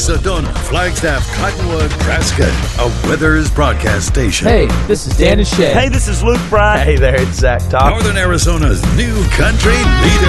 Sedona, Flagstaff, Cottonwood, Prescott, a Withers broadcast station. Hey, this is Dan and Shay. Hey, this is Luke Bryan. Hey there, it's Zach Top. Northern Arizona's new country leader.